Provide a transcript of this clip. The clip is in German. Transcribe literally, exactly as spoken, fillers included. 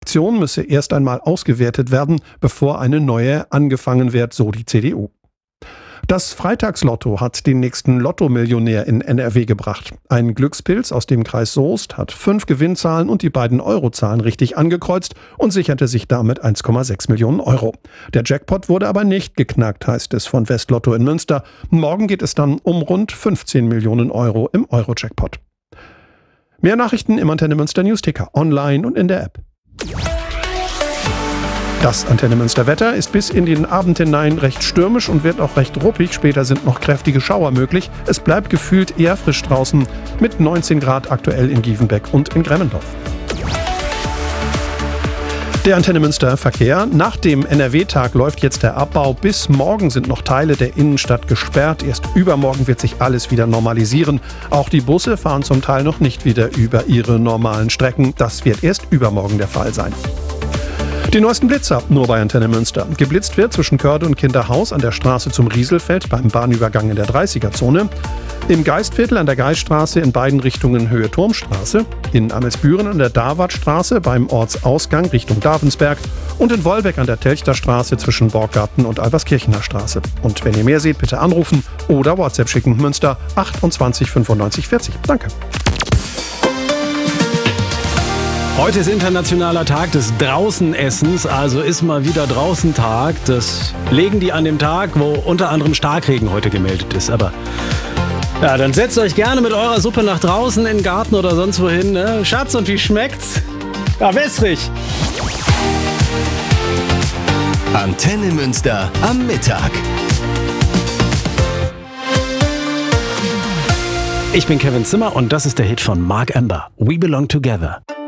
Aktion müsse erst einmal ausgewertet werden, bevor eine neue angefangen wird, so die C D U. Das Freitagslotto hat den nächsten Lotto-Millionär in N R W gebracht. Ein Glückspilz aus dem Kreis Soest hat fünf Gewinnzahlen und die beiden Eurozahlen richtig angekreuzt und sicherte sich damit eins Komma sechs Millionen Euro. Der Jackpot wurde aber nicht geknackt, heißt es von Westlotto in Münster. Morgen geht es dann um rund fünfzehn Millionen Euro im Euro-Jackpot. Mehr Nachrichten im Antenne Münster Newsticker, online und in der App. Das Antenne Münster Wetter ist bis in den Abend hinein recht stürmisch und wird auch recht ruppig. Später sind noch kräftige Schauer möglich. Es bleibt gefühlt eher frisch draußen mit neunzehn Grad aktuell in Gievenbeck und in Gremmendorf. Der Antenne Münster Verkehr. Nach dem N R W-Tag läuft jetzt der Abbau. Bis morgen sind noch Teile der Innenstadt gesperrt. Erst übermorgen wird sich alles wieder normalisieren. Auch die Busse fahren zum Teil noch nicht wieder über ihre normalen Strecken. Das wird erst übermorgen der Fall sein. Die neuesten Blitzer nur bei Antenne Münster. Geblitzt wird zwischen Körde und Kinderhaus an der Straße zum Rieselfeld beim Bahnübergang in der dreißiger-Zone. Im Geistviertel an der Geiststraße in beiden Richtungen Höhe Turmstraße. In Amelsbüren an der Davartstraße beim Ortsausgang Richtung Davensberg. Und in Wolbeck an der Telchterstraße zwischen Borggarten und Alberskirchener Straße. Und wenn ihr mehr seht, bitte anrufen oder WhatsApp schicken. Münster achtundzwanzig fünfundneunzig vierzig. Danke. Heute ist internationaler Tag des Draußenessens, also ist mal wieder Draußentag. Das legen die an dem Tag, wo unter anderem Starkregen heute gemeldet ist. Aber ja, dann setzt euch gerne mit eurer Suppe nach draußen in den Garten oder sonst wohin. Ne? Schatz, und wie schmeckt's? Ja, wässrig. Antenne Münster am Mittag. Ich bin Kevin Zimmer und das ist der Hit von Mark Amber. We Belong Together.